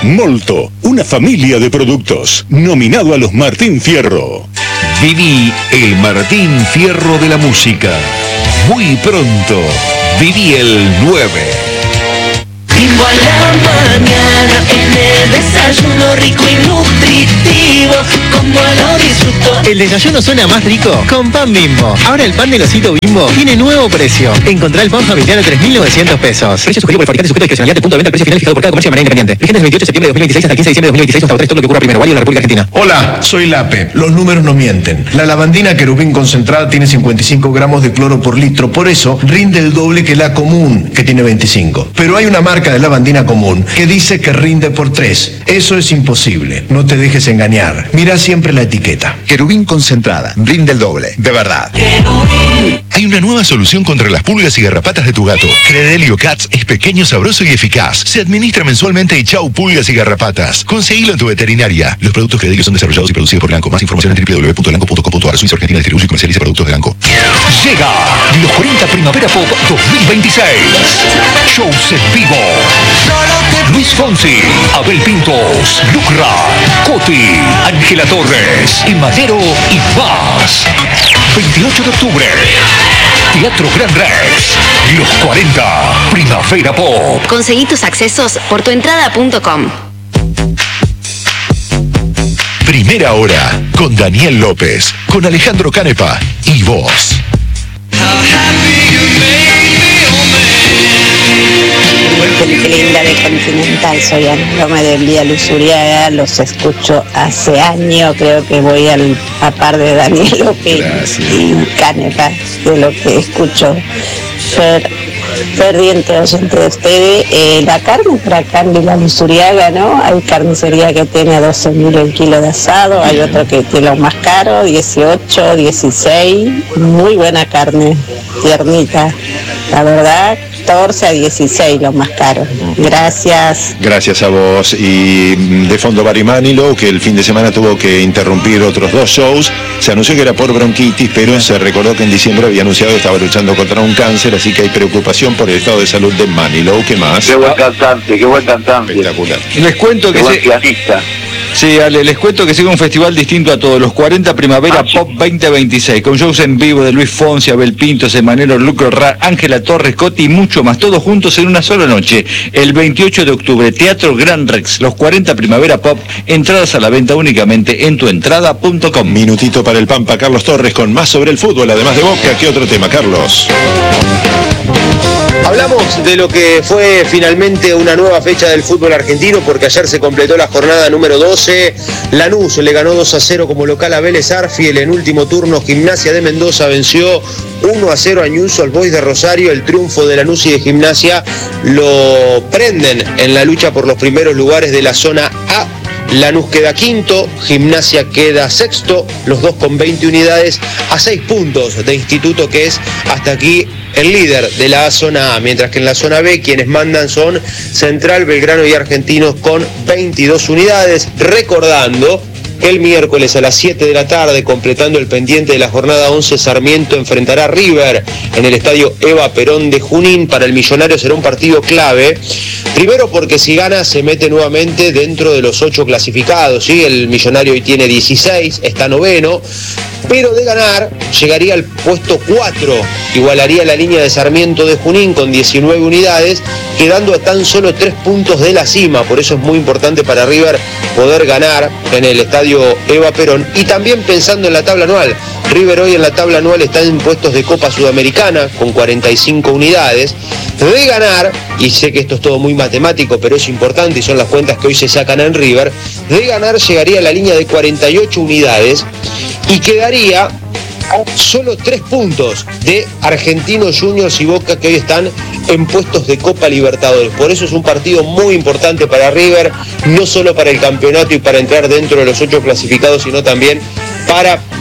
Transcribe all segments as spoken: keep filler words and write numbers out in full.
Molto, una familia de productos, nominado a los Martín Fierro. Viví el Martín Fierro de la música. Muy pronto, viví el nueve. Ritmo a la mañana, en el desayuno rico y nutritivo, como lo disfruto. El desayuno suena más rico con pan Bimbo. Ahora el pan del osito Bimbo tiene nuevo precio. Encontrá el pan familiar a tres mil novecientos pesos. Precio sugerido por el fabricante, sujeto a discrecionalidad de punto de venta al precio final fijado por cada comercio de manera independiente. Vigente del veintiocho de septiembre de dos mil veintiséis hasta el quince de diciembre de dos mil veintiséis, hasta tres, todo lo que ocurra primero. Válido en la República Argentina. Hola, soy Lape. Los números no mienten. La lavandina Querubín concentrada tiene cincuenta y cinco gramos de cloro por litro. Por eso rinde el doble que la común, que tiene veinticinco. Pero hay una marca de lavandina común que dice que rinde por tres. Eso es imposible. No te dejes engañar. Mira siempre la etiqueta. Querubín concentrada, rinde el doble, de verdad. Hay una nueva solución contra las pulgas y garrapatas de tu gato. Credelio Cats es pequeño, sabroso y eficaz. Se administra mensualmente y chau pulgas y garrapatas. Conseguilo en tu veterinaria. Los productos Credelio son desarrollados y producidos por Ganco. Más información en w w w punto ganco punto com punto a r. Suiza Argentina distribuye y comercializa productos de Ganco. Llega los cuarenta Primavera Pop dos mil veintiséis. Shows en vivo. Luis Fonsi, Abel Pintos, Lucra, Coti, Ángela Torres, Madero y más. veintiocho de octubre. Teatro Gran Rex. Los cuarenta Primavera Pop. Conseguí tus accesos por tuentrada punto com. Primera hora con Daniel López, con Alejandro Canepa y vos. Qué linda de Continental, soy Anónima de Vía Luzuriaga, los escucho hace años, creo que voy al, a par de Daniel López. Gracias. Y Canepa, de lo que escucho. Fer, ferviente oyente de ustedes, eh, la carne por acá en Villa Luzuriaga, ¿no? Hay carnicería que tiene doce mil el kilo de asado, hay otro que tiene lo más caro, dieciocho, dieciséis, muy buena carne, tiernita, la verdad. catorce a dieciséis lo más caro. Gracias. Gracias a vos. Y de fondo Barry Manilow, que el fin de semana tuvo que interrumpir otros dos shows. Se anunció que era por bronquitis, pero se recordó que en diciembre había anunciado que estaba luchando contra un cáncer, así que hay preocupación por el estado de salud de Manilow. ¿Qué más? Qué buen cantante, qué buen cantante. Espectacular. Les cuento que qué buen se... pianista. Sí, Ale, les cuento que sigue un festival distinto a todos, los cuarenta Primavera ah, Pop veinte veintiséis, con shows en vivo de Luis Fonsi, Abel Pintos, Emanero, Lucro Ra, Ángela Torres, Coti y mucho más, todos juntos en una sola noche, el veintiocho de octubre, Teatro Gran Rex, los cuarenta Primavera Pop, entradas a la venta únicamente en tuentrada punto com. Minutito para el Pampa, Carlos Torres, con más sobre el fútbol, además de Boca. ¿Qué otro tema, Carlos? Hablamos de lo que fue finalmente una nueva fecha del fútbol argentino, porque ayer se completó la jornada número doce. Lanús le ganó dos a cero como local a Vélez Arfiel. En último turno, Gimnasia de Mendoza venció uno a cero a Newell's Boys de Rosario. El triunfo de Lanús y de Gimnasia lo prenden en la lucha por los primeros lugares de la zona A. Lanús queda quinto, Gimnasia queda sexto, los dos con veinte unidades a seis puntos de Instituto, que es hasta aquí el líder de la zona A, mientras que en la zona B quienes mandan son Central, Belgrano y Argentinos con veintidós unidades. Recordando que el miércoles a las siete de la tarde, completando el pendiente de la jornada once, Sarmiento enfrentará a River en el estadio Eva Perón de Junín. Para el Millonario será un partido clave, primero porque si gana se mete nuevamente dentro de los ocho clasificados, ¿sí? El Millonario hoy tiene dieciséis, está noveno, pero de ganar llegaría al puesto cuatro, igualaría la línea de Sarmiento de Junín con diecinueve unidades, quedando a tan solo tres puntos de la cima. Por eso es muy importante para River poder ganar en el estadio Eva Perón. Y también pensando en la tabla anual, River hoy en la tabla anual está en puestos de Copa Sudamericana con cuarenta y cinco unidades. De ganar, y sé que esto es todo muy matemático, pero es importante y son las cuentas que hoy se sacan en River, de ganar llegaría a la línea de cuarenta y ocho unidades y quedaría solo tres puntos de Argentinos Juniors y Boca, que hoy están en puestos de Copa Libertadores. Por eso es un partido muy importante para River, no solo para el campeonato y para entrar dentro de los ocho clasificados, sino también para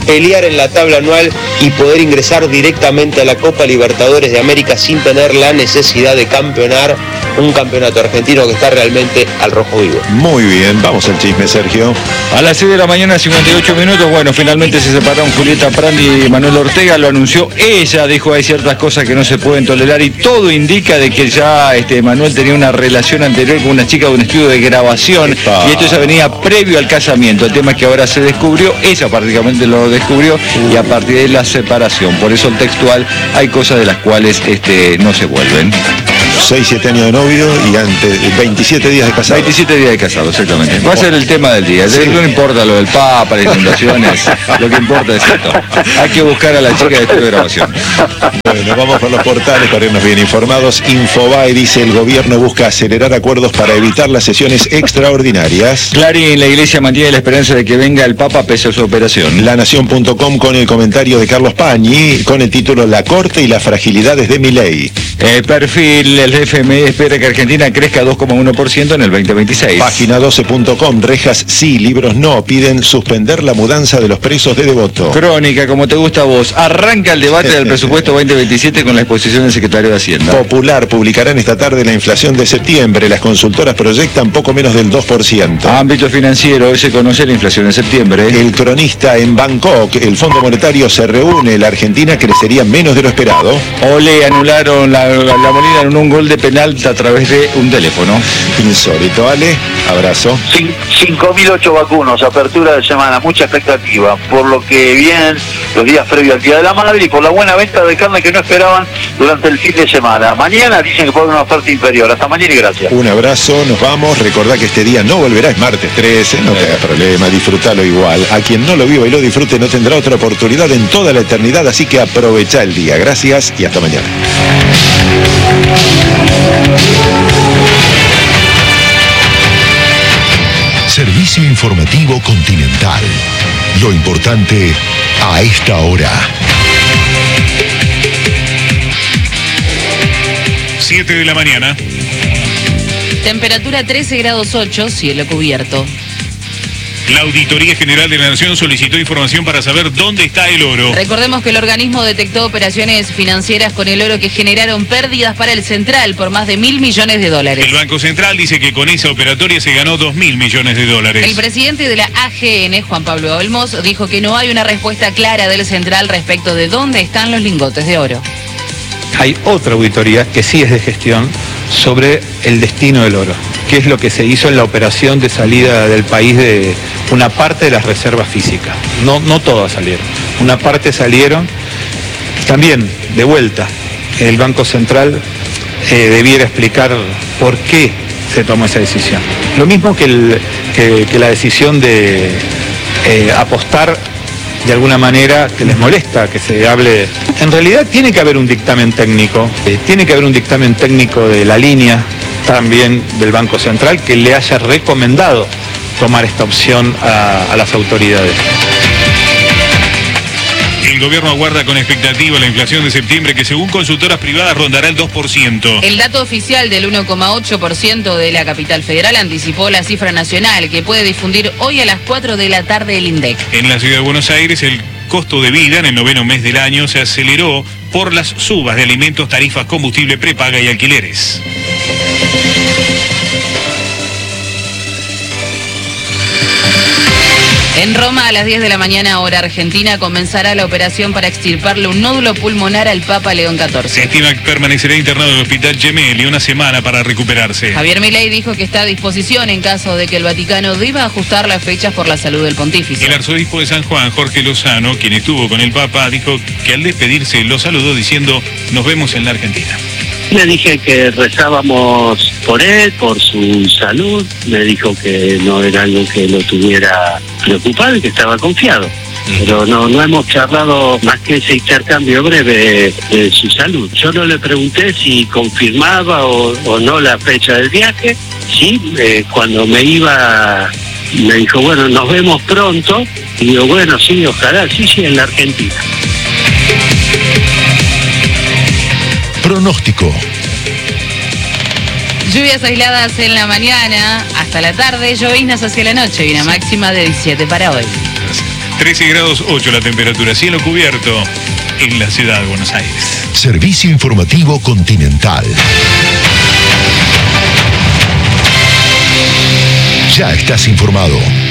pelear en la tabla anual y poder ingresar directamente a la Copa Libertadores de América sin tener la necesidad de campeonar un campeonato argentino que está realmente al rojo vivo. Muy bien, vamos al chisme, Sergio. A las seis de la mañana, cincuenta y ocho minutos, bueno, finalmente se separaron Julieta Prandi y Manuel Ortega, lo anunció ella, dijo hay ciertas cosas que no se pueden tolerar y todo indica de que ya este Manuel tenía una relación anterior con una chica de un estudio de grabación. Epa. Y esto ya venía previo al casamiento. El tema es que ahora se descubrió, ella prácticamente lo descubrió y a partir de la separación. Por eso el textual, hay cosas de las cuales este, no se vuelven. seis, siete años de novio y antes veintisiete días de casado. veintisiete días de casado, exactamente. Va a ser el tema del día. Sí. No importa lo del Papa, las inundaciones, lo que importa es esto. Hay que buscar a la chica de estudio de grabación. Bueno, vamos por los portales para irnos bien informados. Infobae dice el gobierno busca acelerar acuerdos para evitar las sesiones extraordinarias. Clarín, la iglesia mantiene la esperanza de que venga el Papa pese a su operación. La Nación punto com con el comentario de Carlos Pañi con el título La Corte y las fragilidades de Milei. El perfil, el F M I espera que Argentina crezca dos coma uno por ciento en el veinte veintiséis. Página doce punto com, rejas sí, libros no, piden suspender la mudanza de los presos de Devoto. Crónica, como te gusta a vos, arranca el debate del presupuesto veinte veintisiete con la exposición del secretario de Hacienda. Popular publicarán esta tarde la inflación de septiembre, las consultoras proyectan poco menos del dos por ciento. Ámbito financiero, hoy se conoce la inflación de septiembre. El cronista en Bangkok, el Fondo Monetario se reúne, la Argentina crecería menos de lo esperado. Ole, anularon la, la, la moneda en un gol de penal a través de un teléfono. Insólito, Ale, abrazo. cinco mil ocho vacunos, apertura de semana, mucha expectativa, por lo que vienen los días previos al Día de la Madre y por la buena venta de carne que no esperaban durante el fin de semana. Mañana dicen que puede haber una oferta inferior. Hasta mañana y gracias. Un abrazo, nos vamos. Recordá que este día no volverá, es martes trece, no te hagas problema, disfrútalo igual. A quien no lo viva y lo disfrute no tendrá otra oportunidad en toda la eternidad, así que aprovecha el día. Gracias y hasta mañana. Servicio informativo Continental. Lo importante a esta hora. siete de la mañana. Temperatura trece grados ocho, cielo cubierto. La Auditoría General de la Nación solicitó información para saber dónde está el oro. Recordemos que el organismo detectó operaciones financieras con el oro que generaron pérdidas para el Central por más de mil millones de dólares. El Banco Central dice que con esa operatoria se ganó dos mil millones de dólares. El presidente de la A G N, Juan Pablo Olmos, dijo que no hay una respuesta clara del Central respecto de dónde están los lingotes de oro. Hay otra auditoría que sí es de gestión sobre el destino del oro, que es lo que se hizo en la operación de salida del país de una parte de las reservas físicas. No, no todas salieron, una parte salieron. También, de vuelta, el Banco Central eh, debiera explicar por qué se tomó esa decisión. Lo mismo que, el, que, que la decisión de eh, apostar de alguna manera que les molesta que se hable. En realidad tiene que haber un dictamen técnico, eh, tiene que haber un dictamen técnico de la línea también del Banco Central que le haya recomendado tomar esta opción a, a las autoridades. El gobierno aguarda con expectativa la inflación de septiembre que según consultoras privadas rondará el dos por ciento. El dato oficial del uno coma ocho por ciento de la capital federal anticipó la cifra nacional que puede difundir hoy a las cuatro de la tarde el INDEC. En la ciudad de Buenos Aires el costo de vida en el noveno mes del año se aceleró por las subas de alimentos, tarifas, combustible, prepaga y alquileres. En Roma, a las diez de la mañana, hora argentina, comenzará la operación para extirparle un nódulo pulmonar al Papa León catorce. Se estima que permanecerá internado en el Hospital Gemelli una semana para recuperarse. Javier Milei dijo que está a disposición en caso de que el Vaticano deba ajustar las fechas por la salud del pontífice. El arzobispo de San Juan, Jorge Lozano, quien estuvo con el Papa, dijo que al despedirse lo saludó diciendo: nos vemos en la Argentina. Le dije que rezábamos por él, por su salud. Me dijo que no era algo que lo tuviera preocupado y que estaba confiado. Pero no, no hemos charlado más que ese intercambio breve de, de su salud. Yo no le pregunté si confirmaba o, o no la fecha del viaje. Sí, eh, cuando me iba, me dijo, bueno, nos vemos pronto. Y digo, bueno, sí, ojalá, sí, sí, en la Argentina. Pronóstico. Lluvias aisladas en la mañana hasta la tarde, lloviznas hacia la noche y una máxima de diecisiete para hoy. trece grados ocho la temperatura, cielo cubierto en la ciudad de Buenos Aires. Servicio informativo Continental. Ya estás informado.